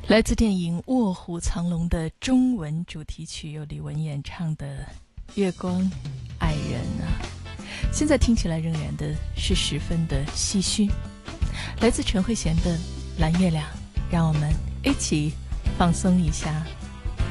来自电影《卧虎藏龙》的中文主题曲，由李玟演唱的《月光爱人》啊，现在听起来仍然的是十分的唏嘘。来自陈慧娴的《蓝月亮》，让我们一起放松一下。